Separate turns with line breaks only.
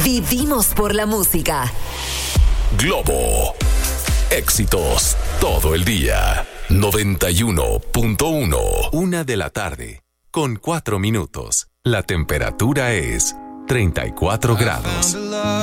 Vivimos por la música.
Globo. Éxitos todo el día. 91.1. 1:00 p.m. con 4 minutos. La temperatura es 34 grados.